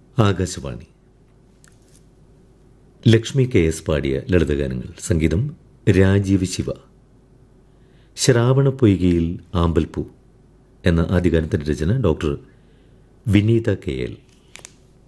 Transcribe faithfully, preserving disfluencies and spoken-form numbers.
Akashvani. Lakshmi K S പാടിയ ലളിതഗാനങ്ങൾ. സംഗീതം രാജീവ് ശിവ. ശ്രാവണപ്പൊയ്കയിൽ ആമ്പൽപ്പൂ എന്ന ആദ്യഗാനത്തിൻ്റെ രചന ഡോക്ടർ വിനീത കെ എൽ.